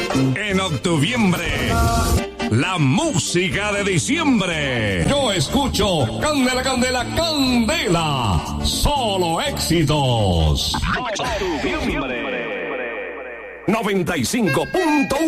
En octuviembre, la música de diciembre. Yo escucho Candela, Candela, Candela. Solo éxitos. Octuviembre. 95.1